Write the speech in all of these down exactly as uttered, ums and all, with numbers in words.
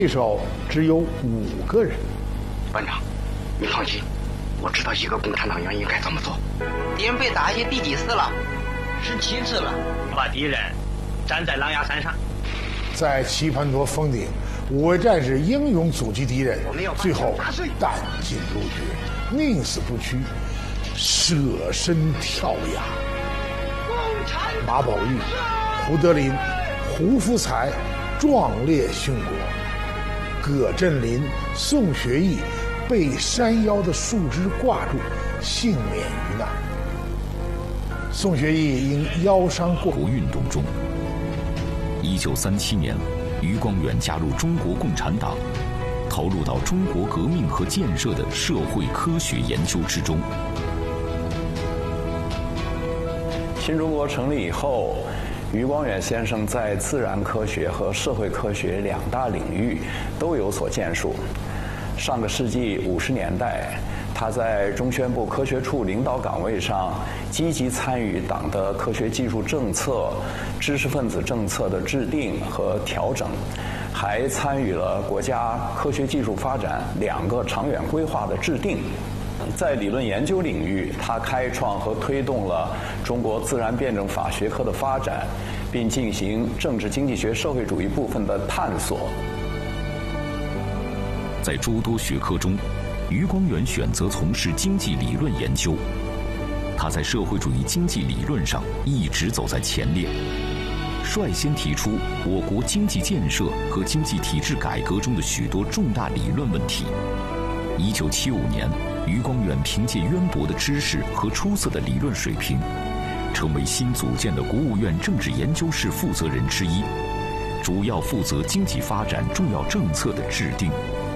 对手只有五个人。 班长，你放心，我知道一个共产党员应该怎么做。 敌人被打下第几次了？十七次了。 把敌人站在狼牙山上， 在棋盘陀峰顶，五位战士英勇阻击敌人，最后弹尽粮绝，宁死不屈，舍身跳崖。马宝玉、胡德林、胡福才壮烈殉国，葛振林、宋学义被山腰的树枝挂住，幸免于难。宋学义因腰伤过国运动中，一九三七年，余光远加入中国共产党，投入到中国革命和建设的社会科学研究之中。 新中国成立以后，余光远先生在自然科学和社会科学两大领域都有所建树。上个世纪五十年代，他在中宣部科学处领导岗位上积极参与党的科学技术政策、知识分子政策的制定和调整，还参与了国家科学技术发展两个长远规划的制定。在理论研究领域，他开创和推动了中国自然辩证法学科的发展，并进行政治经济学社会主义部分的探索。 在诸多学科中，余光远选择从事经济理论研究。他在社会主义经济理论上一直走在前列，率先提出我国经济建设和经济体制改革中的许多重大理论问题。一九七五年，余光远凭借渊博的知识和出色的理论水平，成为新组建的国务院政治研究室负责人之一，主要负责经济发展重要政策的制定。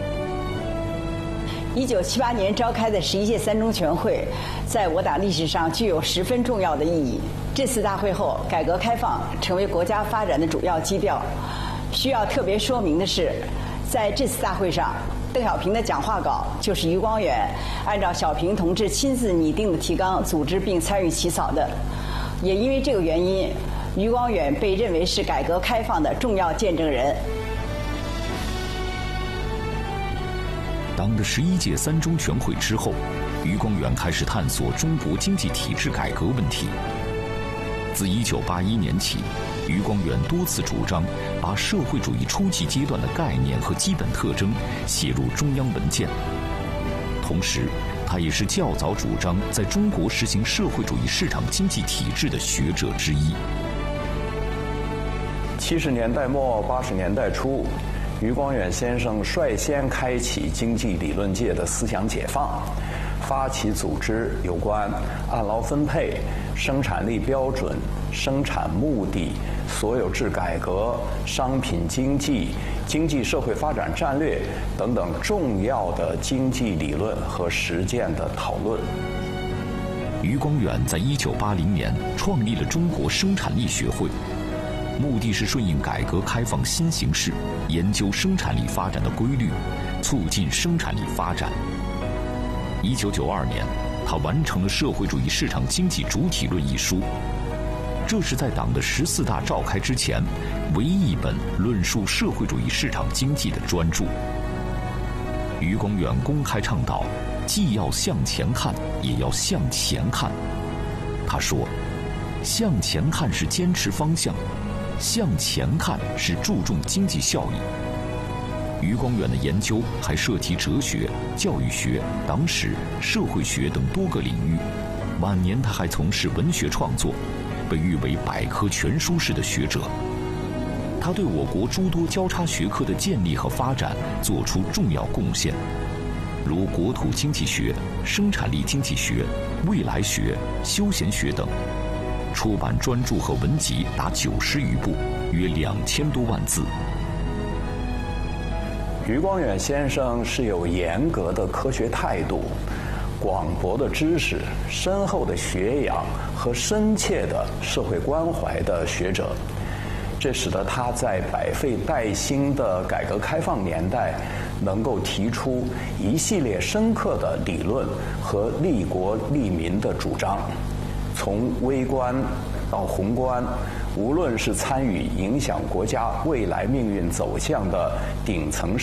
一九七八年召开的十一届三中全会，在我党历史上具有十分重要的意义。这次大会后，改革开放成为国家发展的主要基调。需要特别说明的是，在这次大会上，邓小平的讲话稿就是余光远按照小平同志亲自拟定的提纲组织并参与起草的。也因为这个原因，余光远被认为是改革开放的重要见证人。 党的十一届三中全会之后，余光远开始探索中国经济体制改革问题。自一九八一年起，余光远多次主张把社会主义初级阶段的概念和基本特征写入中央文件。同时，他也是较早主张在中国实行社会主义市场经济体制的学者之一。 七十年代末八十年代初，余光远先生率先开启经济理论界的思想解放，发起组织有关按劳分配、生产力标准、生产目的、所有制改革、商品经济、经济社会发展战略等等重要的经济理论和实践的讨论。 余光远在一九八零年创立了中国生产力学会，目的是顺应改革开放新形势，研究生产力发展的规律，促进生产力发展。一九九二年，他完成了《社会主义市场经济主体论》一书，这是在党的十四大召开之前唯一一本论述社会主义市场经济的专著。余光远公开倡导，既要向前看，也要向前看。他说，向前看是坚持方向，向前看是注重经济效益。余光远的研究还涉及哲学、教育学、党史、社会学等多个领域。晚年他还从事文学创作，被誉为百科全书式的学者。他对我国诸多交叉学科的建立和发展做出重要贡献，如国土经济学、生产力经济学、未来学、休闲学等。出版专著和文集达九十余部，约两千多万字。 余光远先生是有严格的科学态度、广博的知识、深厚的学养和深切的社会关怀的学者，这使得他在百废待兴的改革开放年代，能够提出一系列深刻的理论和利国利民的主张。从微观到宏观，无论是参与影响国家未来命运走向的顶层